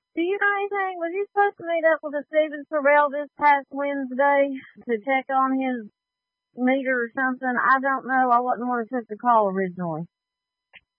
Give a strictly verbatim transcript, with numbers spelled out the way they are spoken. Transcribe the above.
Do you know anything? Was he supposed to meet up with a Steven Sorrell this past Wednesday to check on his meter or something? I don't know. I wasn't the one who took the call originally.